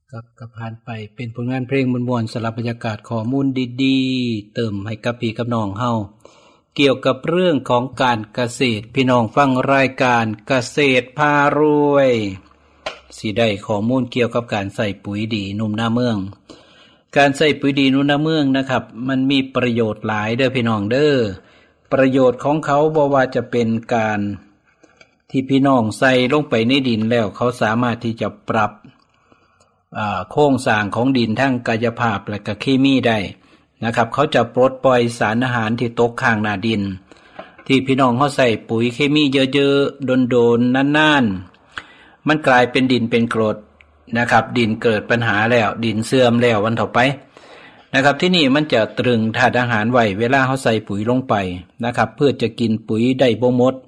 ครับก็ผ่านไปเป็นผลงานเพลงม่วนๆสำหรับบรรยากาศข้อมูลดีๆเติมให้กับพี่กับน้องเฮาเกี่ยวกับเรื่องของการเกษตรพี่น้องฟังรายการเกษตรพารวยสิได้ข้อมูลเกี่ยวกับการใส่ปุ๋ยดีหนุ่มนาเมืองการใส่ปุ๋ยดีหนุ่มนาเมืองนะครับมันมีประโยชน์หลายเด้อพี่น้องเด้อประโยชน์ของเขาบ่ว่าจะเป็นการที่พี่น้องใส่ลงไปในดินแล้วเขาสามารถที่จะปรับโครงสร้างของดินทั้งกายภาพและก็เคมีได้นะครับเขาจะปลดปล่อยสารอาหารที่ตกค้างหน้าดินที่พี่น้องเขาใส่ปุ๋ยเคมีเยอะๆโดนๆนานๆมันกลายเป็นดินเป็นกรดนะครับดินเกิดปัญหาแล้วดินเสื่อมแล้ววันต่อไปนะครับที่นี่มันจะตรึงธาตุอาหารไว้เวลาเขาใส่ปุ๋ยลงไปนะครับเพื่อจะกินปุ๋ยได้บ่หมด